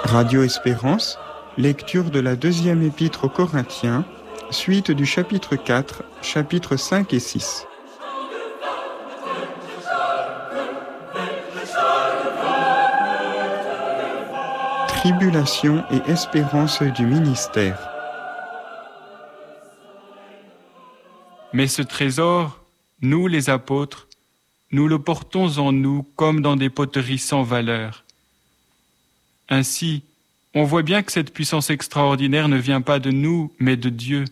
Radio Espérance, lecture de la deuxième épître aux Corinthiens, suite du chapitre 4, chapitres 5 et 6. Tribulation et espérance du ministère. Mais ce trésor, nous les apôtres, nous le portons en nous comme dans des poteries sans valeur. Ainsi, on voit bien que cette puissance extraordinaire ne vient pas de nous, mais de Dieu.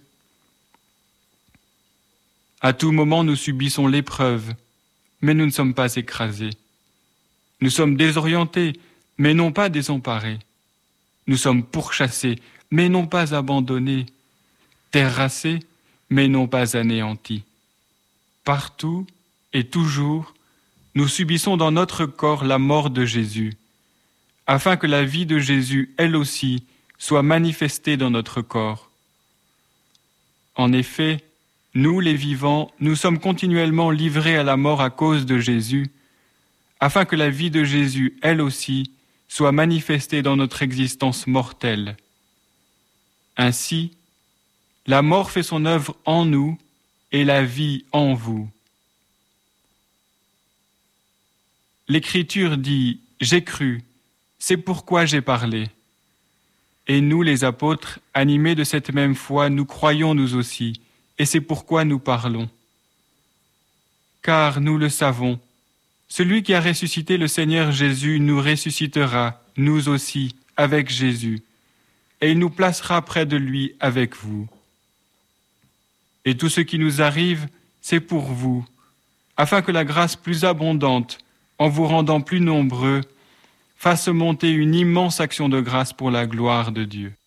À tout moment, nous subissons l'épreuve, mais nous ne sommes pas écrasés. Nous sommes désorientés, mais non pas désemparés. Nous sommes pourchassés, mais non pas abandonnés. Terrassés, mais non pas anéantis. Partout et toujours, nous subissons dans notre corps la mort de Jésus, afin que la vie de Jésus, elle aussi, soit manifestée dans notre corps. En effet, nous les vivants, nous sommes continuellement livrés à la mort à cause de Jésus, afin que la vie de Jésus, elle aussi, soit manifestée dans notre existence mortelle. Ainsi, la mort fait son œuvre en nous et la vie en vous. L'Écriture dit « J'ai cru, c'est pourquoi j'ai parlé ». Et nous, les apôtres, animés de cette même foi, nous croyons nous aussi, et c'est pourquoi nous parlons. Car nous le savons, celui qui a ressuscité le Seigneur Jésus nous ressuscitera, nous aussi, avec Jésus, et il nous placera près de lui avec vous. Et tout ce qui nous arrive, c'est pour vous, afin que la grâce plus abondante, en vous rendant plus nombreux, fasse monter une immense action de grâce pour la gloire de Dieu.